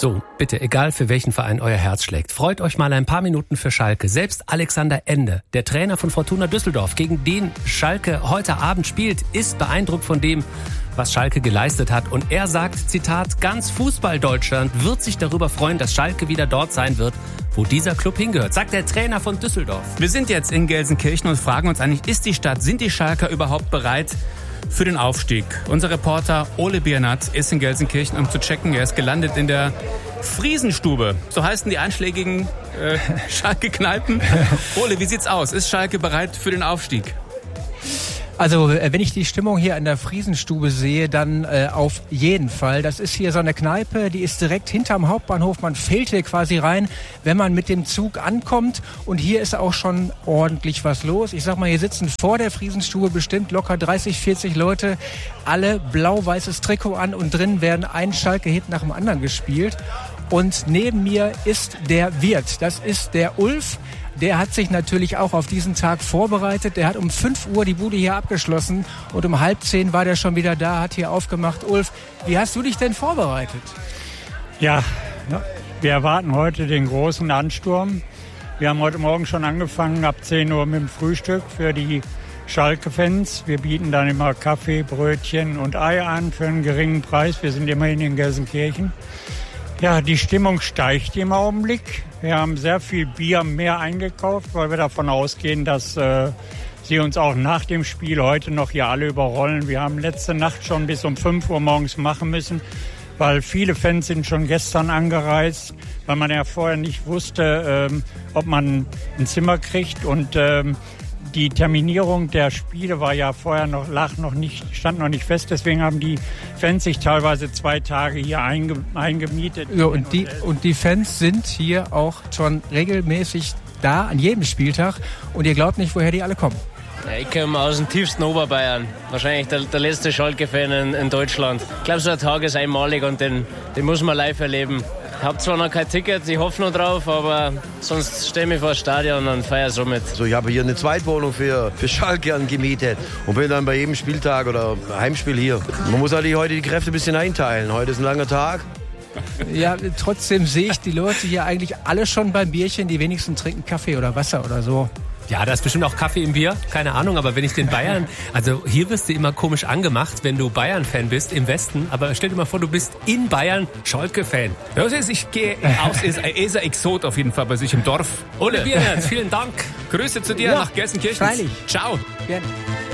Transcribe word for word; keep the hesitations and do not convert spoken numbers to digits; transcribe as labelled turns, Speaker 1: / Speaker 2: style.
Speaker 1: So, bitte, egal für welchen Verein euer Herz schlägt, freut euch mal ein paar Minuten für Schalke. Selbst Alexander Ende, der Trainer von Fortuna Düsseldorf, gegen den Schalke heute Abend spielt, ist beeindruckt von dem, was Schalke geleistet hat. Und er sagt, Zitat, ganz Fußball-Deutschland wird sich darüber freuen, dass Schalke wieder dort sein wird, wo dieser Club hingehört, sagt der Trainer von Düsseldorf.
Speaker 2: Wir sind jetzt in Gelsenkirchen und fragen uns eigentlich, ist die Stadt, sind die Schalker überhaupt bereit für den Aufstieg? Unser Reporter Ole Biernat ist in Gelsenkirchen, um zu checken. Er ist gelandet in der Friesenstube. So heißen die einschlägigen äh, Schalke-Kneipen. Ole, wie sieht's aus? Ist Schalke bereit für den Aufstieg?
Speaker 3: Also wenn ich die Stimmung hier in der Friesenstube sehe, dann äh, auf jeden Fall. Das ist hier so eine Kneipe, die ist direkt hinterm Hauptbahnhof. Man fällt hier quasi rein, wenn man mit dem Zug ankommt. Und hier ist auch schon ordentlich was los. Ich sag mal, hier sitzen vor der Friesenstube bestimmt locker dreißig, vierzig Leute. Alle blau-weißes Trikot an und drin werden ein Schalke-Hit nach dem anderen gespielt. Und neben mir ist der Wirt. Das ist der Ulf. Der hat sich natürlich auch auf diesen Tag vorbereitet. Der hat um fünf Uhr die Bude hier abgeschlossen und um halb zehn war der schon wieder da, hat hier aufgemacht. Ulf, wie hast du dich denn vorbereitet?
Speaker 4: Ja, wir erwarten heute den großen Ansturm. Wir haben heute Morgen schon angefangen, ab zehn Uhr mit dem Frühstück für die Schalke-Fans. Wir bieten dann immer Kaffee, Brötchen und Ei an für einen geringen Preis. Wir sind immerhin in Gelsenkirchen. Ja, die Stimmung steigt im Augenblick. Wir haben sehr viel Bier mehr eingekauft, weil wir davon ausgehen, dass äh, sie uns auch nach dem Spiel heute noch hier alle überrollen. Wir haben letzte Nacht schon bis um fünf Uhr morgens machen müssen, weil viele Fans sind schon gestern angereist, weil man ja vorher nicht wusste, ähm, ob man ein Zimmer kriegt. Und ähm, die Terminierung der Spiele war ja vorher noch, lag noch nicht, stand noch nicht fest. Deswegen haben die Fans sich teilweise zwei Tage hier einge, eingemietet.
Speaker 3: Ja, und die, und die Fans sind hier auch schon regelmäßig da, an jedem Spieltag. Und ihr glaubt nicht, woher die alle kommen.
Speaker 5: Ja, ich komme aus dem tiefsten Oberbayern. Wahrscheinlich der, der letzte Schalke-Fan in, in Deutschland. Ich glaube, so ein Tag ist einmalig und den, den muss man live erleben. Ich habe zwar noch kein Ticket, ich hoffe noch drauf, aber sonst stehe ich mich vor das Stadion und feiere so mit.
Speaker 6: So, ich habe hier eine Zweitwohnung für, für Schalke gemietet und bin dann bei jedem Spieltag oder Heimspiel hier. Man muss halt heute die Kräfte ein bisschen einteilen. Heute ist ein langer Tag.
Speaker 3: Ja, trotzdem sehe ich die Leute hier eigentlich alle schon beim Bierchen. Die wenigsten trinken Kaffee oder Wasser oder so.
Speaker 1: Ja, da ist bestimmt auch Kaffee im Bier, keine Ahnung, aber wenn ich den Bayern, also hier wirst du immer komisch angemacht, wenn du Bayern-Fan bist im Westen, aber stell dir mal vor, du bist in Bayern Schalke-Fan. Das ist, ich gehe aus, ist, ist ein Exot auf jeden Fall bei sich im Dorf. Ole Biernat, vielen Dank. Grüße zu dir
Speaker 3: ja,
Speaker 1: nach Gelsenkirchen.
Speaker 3: Freilich.
Speaker 1: Ciao.
Speaker 3: Gerne.